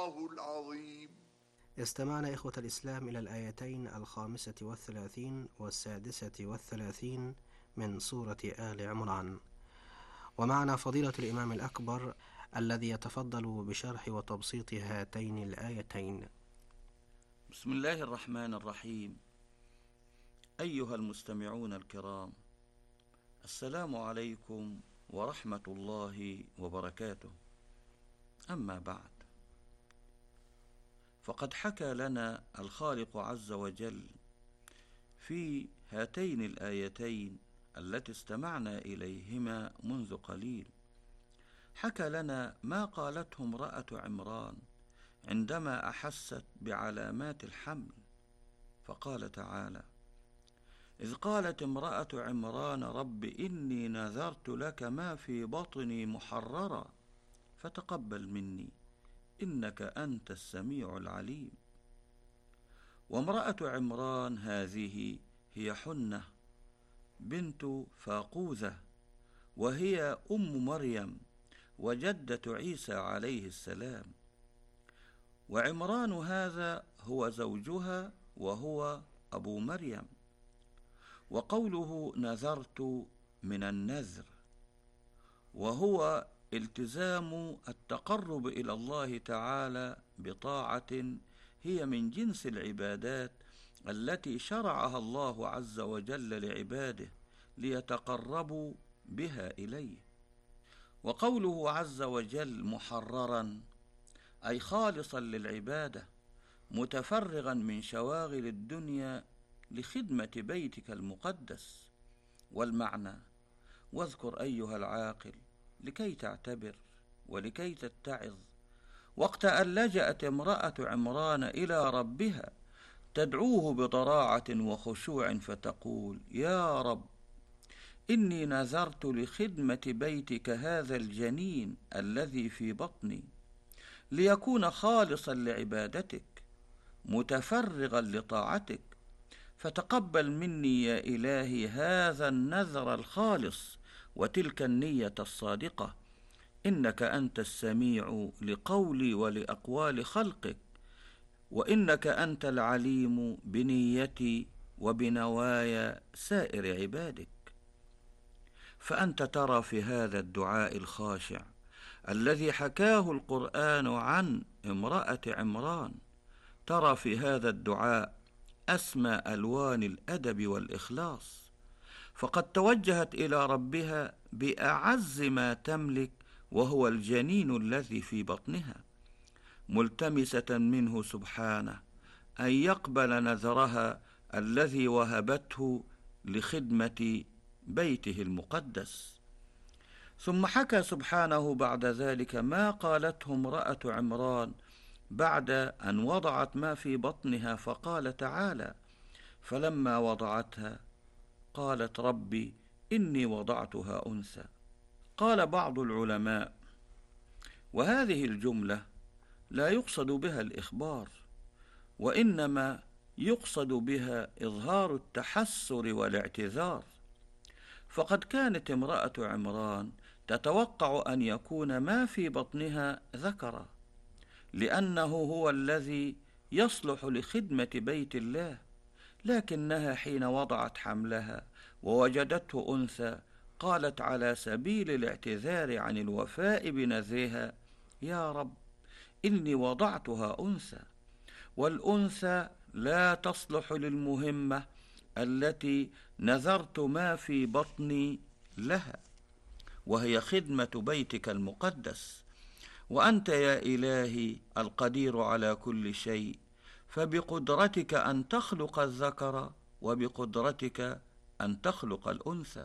العظيم. استمعنا إخوة الإسلام إلى الآيتين 35 و36 من سورة آل عمران، ومعنا فضيلة الإمام الأكبر الذي يتفضل بشرح وتبسيط هاتين الآيتين. بسم الله الرحمن الرحيم. أيها المستمعون الكرام، السلام عليكم ورحمة الله وبركاته. أما بعد، فقد حكى لنا الخالق عز وجل في هاتين الآيتين التي استمعنا إليهما منذ قليل، حكى لنا ما قالته امرأة عمران عندما أحست بعلامات الحمل، فقال تعالى: إذ قالت امرأة عمران رب إني نذرت لك ما في بطني محررا فتقبل مني إنك أنت السميع العليم. وامرأة عمران هذه هي حنة بنت فاقوذة، وهي أم مريم وجدة عيسى عليه السلام. وعمران هذا هو زوجها وهو أبو مريم. وقوله نذرت من النذر، وهو التزام التقرب إلى الله تعالى بطاعة هي من جنس العبادات التي شرعها الله عز وجل لعباده ليتقربوا بها إليه. وقوله عز وجل محررا أي خالصا للعبادة، متفرغا من شواغل الدنيا لخدمة بيتك المقدس. والمعنى: واذكر أيها العاقل لكي تعتبر ولكي تتعظ وقت أن لجأت امرأة عمران إلى ربها تدعوه بضراعة وخشوع فتقول: يا رب إني نذرت لخدمة بيتك هذا الجنين الذي في بطني ليكون خالصا لعبادتك متفرغا لطاعتك، فتقبل مني يا إلهي هذا النذر الخالص وتلك النية الصادقة، إنك أنت السميع لقولي ولأقوال خلقك، وإنك أنت العليم بنيتي وبنوايا سائر عبادك. فأنت ترى في هذا الدعاء الخاشع الذي حكاه القرآن عن امرأة عمران، ترى في هذا الدعاء أسمى ألوان الأدب والإخلاص، فقد توجهت إلى ربها بأعز ما تملك وهو الجنين الذي في بطنها، ملتمسة منه سبحانه أن يقبل نذرها الذي وهبته لخدمة بيته المقدس. ثم حكى سبحانه بعد ذلك ما قالته امرأة عمران بعد أن وضعت ما في بطنها، فقال تعالى: فلما وضعتها قالت ربي إني وضعتها أنثى. قال بعض العلماء: وهذه الجملة لا يقصد بها الإخبار، وإنما يقصد بها إظهار التحسر والاعتذار، فقد كانت امرأة عمران تتوقع أن يكون ما في بطنها ذكرا، لأنه هو الذي يصلح لخدمة بيت الله، لكنها حين وضعت حملها ووجدته أنثى قالت على سبيل الاعتذار عن الوفاء بنذرها: يا رب إني وضعتها أنثى، والأنثى لا تصلح للمهمة التي نذرت ما في بطني لها، وهي خدمة بيتك المقدس. وأنت يا إلهي القدير على كل شيء، فبقدرتك أن تخلق الذكر وبقدرتك أن تخلق الأنثى.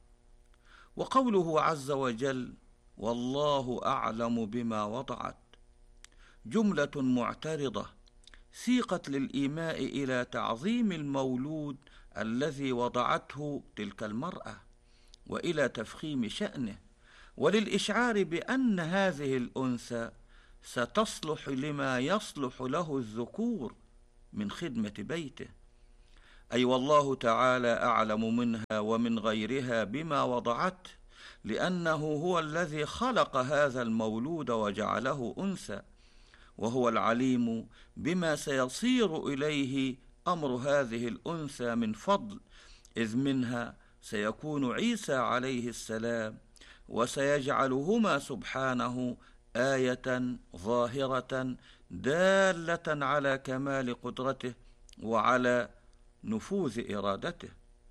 وقوله عز وجل: والله أعلم بما وضعت، جملة معترضة سيقت للإيماء إلى تعظيم المولود الذي وضعته تلك المرأة، وإلى تفخيم شأنه، وللإشعار بأن هذه الأنثى ستصلح لما يصلح له الذكور من خدمة بيته. أي والله تعالى أعلم منها ومن غيرها بما وضعته، لأنه هو الذي خلق هذا المولود وجعله أنثى، وهو العليم بما سيصير إليه أمر هذه الأنثى من فضل، إذ منها سيكون عيسى عليه السلام، وسيجعلهما سبحانه آية ظاهرة دالة على كمال قدرته وعلى نفوذ إرادته.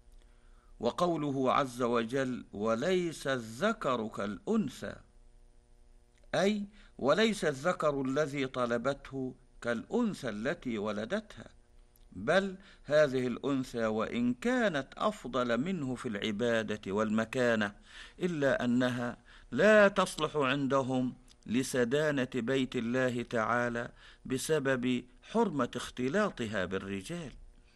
وقوله عز وجل: وليس الذكر كالأنثى، أي وليس الذكر الذي طلبته كالأنثى التي ولدتها، بل هذه الأنثى وإن كانت أفضل منه في العبادة والمكانة، إلا أنها لا تصلح عندهم لسدانة بيت الله تعالى بسبب حرمة اختلاطها بالرجال.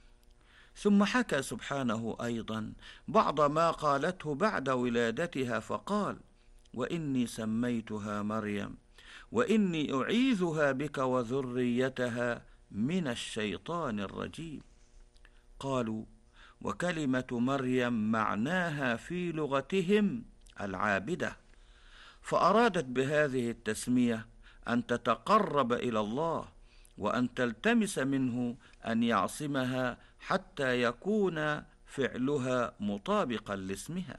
ثم حكى سبحانه أيضا بعض ما قالته بعد ولادتها فقال: وإني سميتها مريم وإني أعيذها بك وذريتها من الشيطان الرجيم. قالوا: وكلمة مريم معناها في لغتهم العابدة، فأرادت بهذه التسمية أن تتقرب إلى الله وأن تلتمس منه أن يعصمها حتى يكون فعلها مطابقا لاسمها.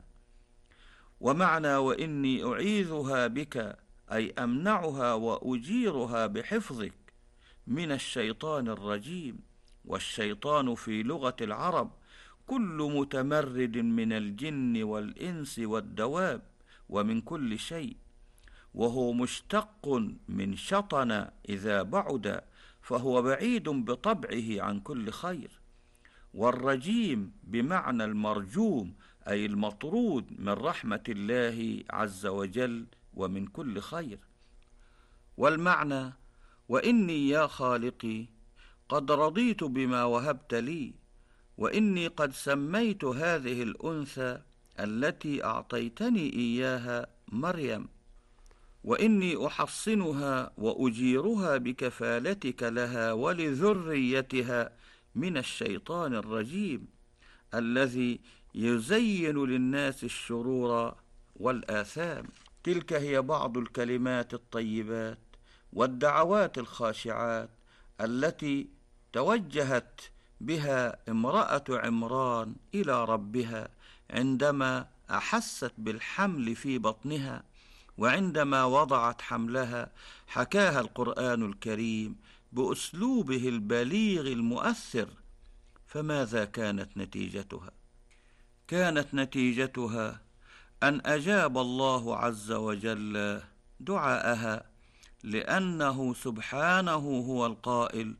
ومعنى وإني أعيذها بك أي أمنعها وأجيرها بحفظك من الشيطان الرجيم. والشيطان في لغة العرب كل متمرد من الجن والإنس والدواب ومن كل شيء، وهو مشتق من شطن إذا بعد، فهو بعيد بطبعه عن كل خير. والرجيم بمعنى المرجوم أي المطرود من رحمة الله عز وجل ومن كل خير. والمعنى: وإني يا خالقي قد رضيت بما وهبت لي، وإني قد سميت هذه الأنثى التي أعطيتني إياها مريم، وإني أحصنها وأجيرها بكفالتك لها ولذريتها من الشيطان الرجيم الذي يزين للناس الشرور والآثام. تلك هي بعض الكلمات الطيبات والدعوات الخاشعات التي توجهت بها امرأة عمران إلى ربها عندما أحست بالحمل في بطنها، وعندما وضعت حملها حكاها القرآن الكريم بأسلوبه البليغ المؤثر. فماذا كانت نتيجتها؟ كانت نتيجتها أن أجاب الله عز وجل دعاءها، لأنه سبحانه هو القائل: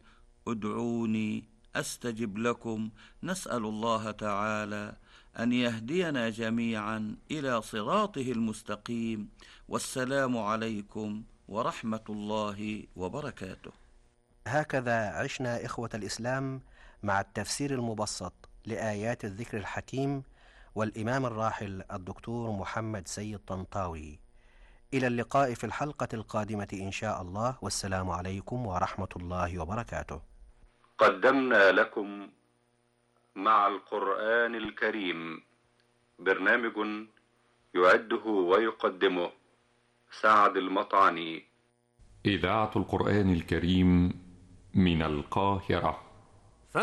ادعوني أستجب لكم. نسأل الله تعالى أن يهدينا جميعا إلى صراطه المستقيم. والسلام عليكم ورحمة الله وبركاته. هكذا عشنا إخوة الإسلام مع التفسير المبسط لآيات الذكر الحكيم والإمام الراحل الدكتور محمد سيد طنطاوي. إلى اللقاء في الحلقة القادمة إن شاء الله، والسلام عليكم ورحمة الله وبركاته. قدمنا لكم مع القرآن الكريم برنامج يعده ويقدمه سعد المطعني. إذاعة القرآن الكريم من القاهرة.